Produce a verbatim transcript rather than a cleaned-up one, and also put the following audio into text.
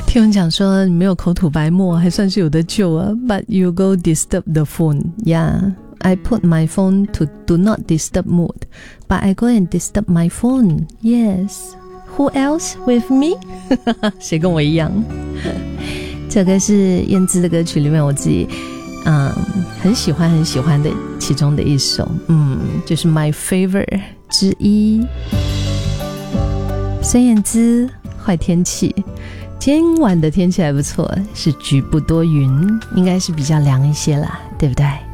听人讲说你没有口吐白沫还算是有得救啊。 But you go disturb the phone. Yeah, I put my phone to do not disturb mode, but I go and disturb my phone. Yes, who else with me? 谁跟我一样？这个是燕姿的歌曲里面我自己嗯很喜欢很喜欢的其中的一首，嗯就是 my favorite 之一。孙燕姿坏天气，今晚的天气还不错，是局部多云，应该是比较凉一些啦，对不对？